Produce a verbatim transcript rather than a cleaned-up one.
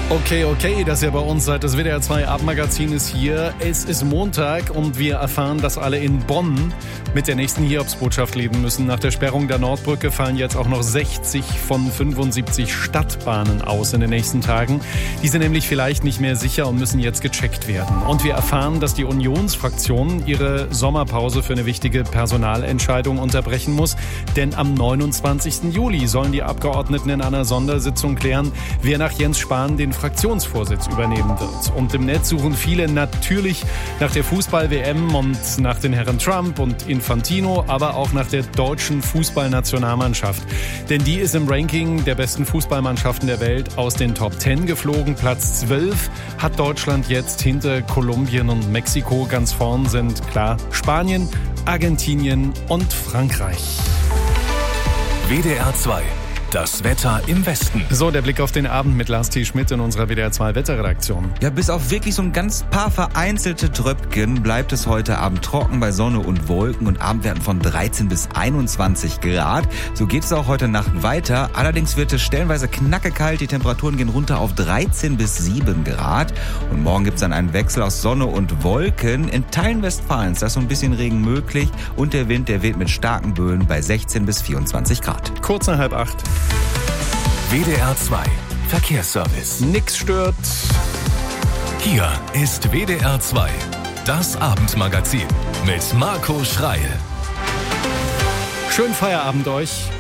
Okay, okay, dass ihr bei uns seid. Das W D R zwei Abendmagazin ist hier. Es ist Montag und wir erfahren, dass alle in Bonn mit der nächsten Hiobsbotschaft leben müssen. Nach der Sperrung der Nordbrücke fallen jetzt auch noch sechzig von fünfundsiebzig Stadtbahnen aus in den nächsten Tagen. Die sind nämlich vielleicht nicht mehr sicher und müssen jetzt gecheckt werden. Und wir erfahren, dass die Unionsfraktion ihre Sommerpause für eine wichtige Personalentscheidung unterbrechen muss. Denn am neunundzwanzigsten Juli sollen die Abgeordneten in einer Sondersitzung klären, wer nach Jens Spahn den Fraktionsvorsitz übernehmen wird. Und im Netz suchen viele natürlich nach der Fußball-W M und nach den Herren Trump und Infantino, aber auch nach der deutschen Fußballnationalmannschaft. Denn die ist im Ranking der besten Fußballmannschaften der Welt aus den Top zehn geflogen. Platz zwölf hat Deutschland jetzt hinter Kolumbien und Mexiko. Ganz vorn sind klar Spanien, Argentinien und Frankreich. W D R zwei. Das Wetter im Westen. So, der Blick auf den Abend mit Lars T. Schmidt in unserer W D R zwei Wetterredaktion. Ja, bis auf wirklich so ein ganz paar vereinzelte Tröpfchen bleibt es heute Abend trocken bei Sonne und Wolken und Abendwerten von dreizehn bis einundzwanzig Grad. So geht es auch heute Nacht weiter. Allerdings wird es stellenweise knackekalt. Die Temperaturen gehen runter auf dreizehn bis sieben Grad. Und morgen gibt es dann einen Wechsel aus Sonne und Wolken. In Teilen Westfalens, da ist so ein bisschen Regen möglich. Und der Wind, der weht mit starken Böen bei sechzehn bis vierundzwanzig Grad. Kurz nach halb acht. W D R zwei Verkehrsservice. Nix stört. Hier ist W D R zwei, das Abendmagazin mit Marco Schreil. Schönen Feierabend euch.